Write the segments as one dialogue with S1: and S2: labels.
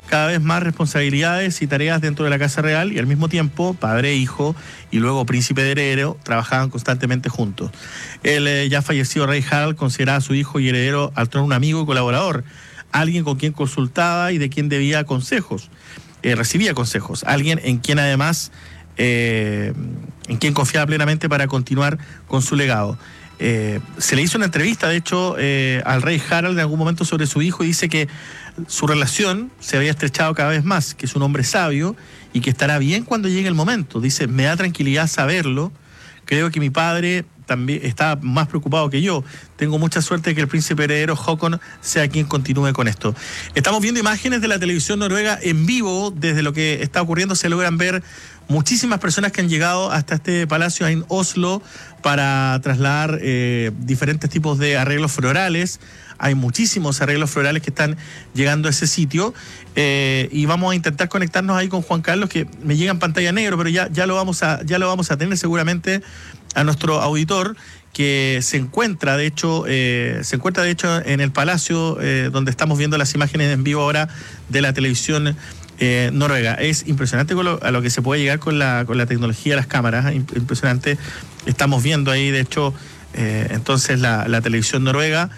S1: cada vez más responsabilidades y tareas dentro de la Casa Real y al mismo tiempo padre e hijo y luego príncipe heredero trabajaban constantemente juntos. El ya fallecido rey Harald consideraba a su hijo y heredero al trono un amigo y colaborador, alguien con quien consultaba y de quien debía consejos, recibía consejos, alguien en quien además en quien confiaba plenamente para continuar con su legado. Se le hizo una entrevista, de hecho, al rey Harald en algún momento sobre su hijo y dice que su relación se había estrechado cada vez más, que es un hombre sabio y que estará bien cuando llegue el momento. Dice, me da tranquilidad saberlo, creo que mi padre también está más preocupado que yo. Tengo mucha suerte de que el príncipe heredero Håkon sea quien continúe con esto. Estamos viendo imágenes de la televisión noruega en vivo. Desde lo que está ocurriendo se logran ver muchísimas personas que han llegado hasta este palacio en Oslo para trasladar diferentes tipos de arreglos florales. Hay muchísimos arreglos florales que están llegando a ese sitio y vamos a intentar conectarnos ahí con Juan Carlos, que me llega en pantalla negro, pero ya lo vamos a tener seguramente a nuestro auditor, que se encuentra de hecho en el palacio donde estamos viendo las imágenes en vivo ahora de la televisión noruega. Es impresionante a lo que se puede llegar con la tecnología de las cámaras, impresionante. Estamos viendo ahí, de hecho, entonces la televisión noruega,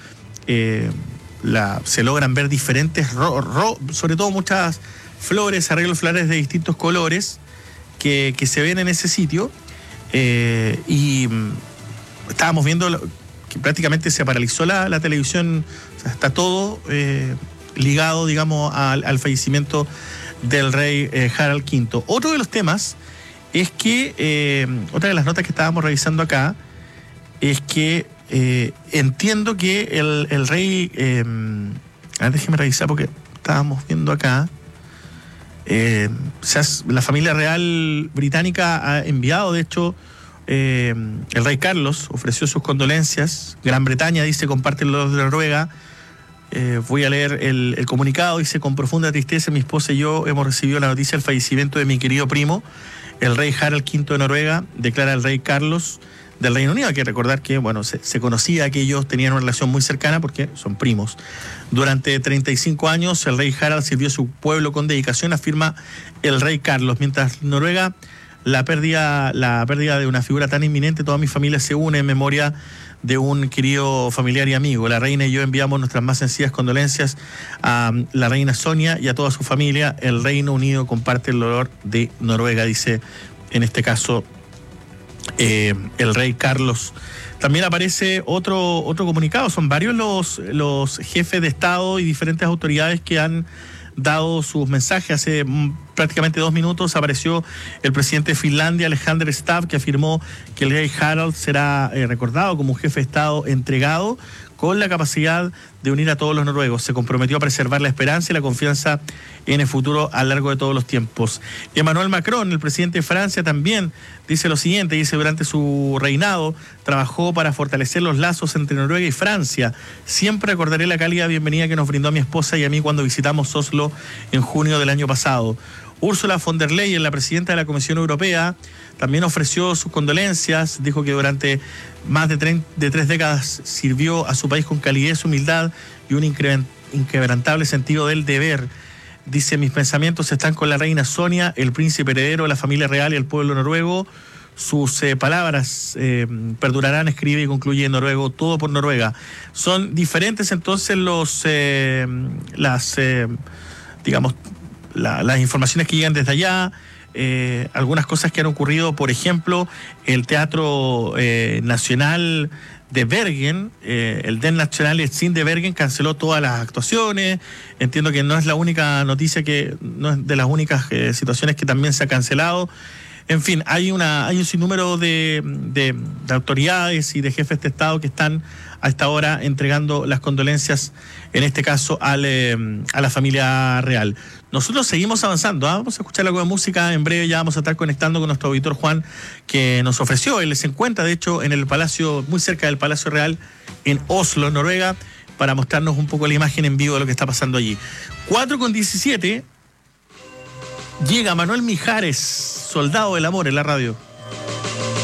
S1: se logran ver diferentes, sobre todo muchas flores, arreglos florales de distintos colores que se ven en ese sitio. Y estábamos viendo que prácticamente se paralizó la televisión, o sea, está todo ligado, digamos, al fallecimiento del rey Harald V. Otro de los temas es que, otra de las notas que estábamos revisando acá, es que entiendo que el rey, déjeme revisar porque estábamos viendo acá, la familia real británica ha enviado, de hecho, el rey Carlos ofreció sus condolencias. Gran Bretaña dice, comparte los de Noruega. Voy a leer el comunicado. Dice, con profunda tristeza mi esposa y yo hemos recibido la noticia del fallecimiento de mi querido primo, el rey Harald V de Noruega, declara el rey Carlos del Reino Unido. Hay que recordar que, bueno, se conocía que ellos tenían una relación muy cercana porque son primos. Durante 35 años el rey Harald sirvió a su pueblo con dedicación, afirma el rey Carlos. Mientras Noruega la pérdida de una figura tan inminente, toda mi familia se une en memoria de un querido familiar y amigo. La reina y yo enviamos nuestras más sencillas condolencias a la reina Sonia y a toda su familia. El Reino Unido comparte el dolor de Noruega, dice en este caso el rey Carlos. También aparece otro comunicado. Son varios los jefes de Estado y diferentes autoridades que han dado sus mensajes. Hace prácticamente 2 minutos apareció el presidente de Finlandia, Alexander Stubb, que afirmó que el rey Harald será recordado como un jefe de Estado entregado, con la capacidad de unir a todos los noruegos. Se comprometió a preservar la esperanza y la confianza en el futuro a lo largo de todos los tiempos. Emmanuel Macron, el presidente de Francia, también dice lo siguiente. Dice, durante su reinado trabajó para fortalecer los lazos entre Noruega y Francia. Siempre recordaré la cálida bienvenida que nos brindó a mi esposa y a mí cuando visitamos Oslo en junio del año pasado. Ursula von der Leyen, la presidenta de la Comisión Europea, también ofreció sus condolencias. Dijo que durante más de 3 décadas sirvió a su país con calidez, humildad y un inquebrantable sentido del deber. Dice, mis pensamientos están con la reina Sonia, el príncipe heredero, la familia real y el pueblo noruego. Sus palabras perdurarán, escribe y concluye en noruego, todo por Noruega. Son diferentes entonces las informaciones que llegan desde allá. Algunas cosas que han ocurrido, por ejemplo, el Teatro Nacional de Bergen, el Den Nationale Scene de Bergen canceló todas las actuaciones. Entiendo que no es la única noticia, no es de las únicas situaciones que también se ha cancelado. En fin, hay un sinnúmero de autoridades y de jefes de Estado que están a esta hora entregando las condolencias, en este caso a la familia real. Nosotros seguimos avanzando, Vamos a escuchar algo de música. En breve ya vamos a estar conectando con nuestro auditor Juan, que nos ofreció. Él se encuentra, de hecho, en el palacio, muy cerca del Palacio Real, en Oslo, Noruega, para mostrarnos un poco la imagen en vivo de lo que está pasando allí. 4:17, llega Manuel Mijares, Soldado del Amor, en la radio.